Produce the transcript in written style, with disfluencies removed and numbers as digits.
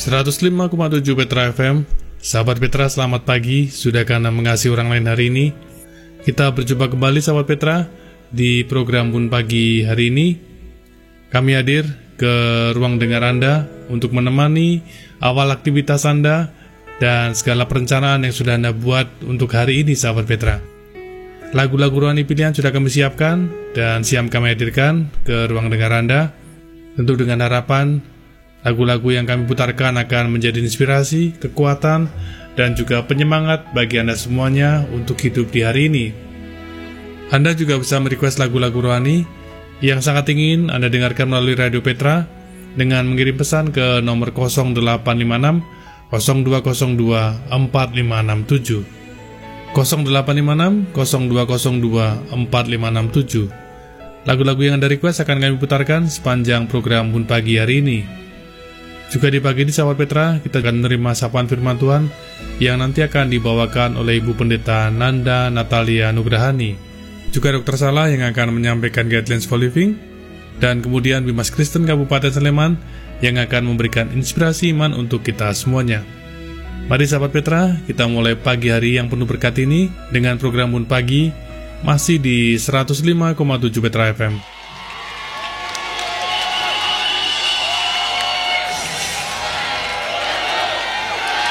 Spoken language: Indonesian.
105,7 Petra FM. Sahabat Petra, selamat pagi. Sudahkah Anda mengasihi orang lain hari ini? Kita berjumpa kembali sahabat Petra di program Bun Pagi hari ini. Kami hadir ke ruang dengar Anda untuk menemani awal aktivitas Anda dan segala perencanaan yang sudah Anda buat untuk hari ini sahabat Petra. Lagu-lagu rohani pilihan sudah kami siapkan dan siap kami hadirkan ke ruang dengar Anda, tentu dengan harapan lagu-lagu yang kami putarkan akan menjadi inspirasi, kekuatan, dan juga penyemangat bagi Anda semuanya untuk hidup di hari ini. Anda juga bisa merequest lagu-lagu rohani yang sangat ingin Anda dengarkan melalui Radio Petra dengan mengirim pesan ke nomor 0856 0202 4567 0856 0202 4567. Lagu-lagu yang Anda request akan kami putarkan sepanjang program Bun Pagi hari ini. Juga di pagi ini sahabat Petra, kita akan menerima sapaan firman Tuhan yang nanti akan dibawakan oleh Ibu Pendeta Nanda Natalia Nugrahani. Juga Dr. Salah yang akan menyampaikan Guidelines for Living, dan kemudian Bimas Kristen Kabupaten Sleman yang akan memberikan inspirasi iman untuk kita semuanya. Mari sahabat Petra, kita mulai pagi hari yang penuh berkat ini dengan program Bun Pagi, masih di 105,7 Petra FM.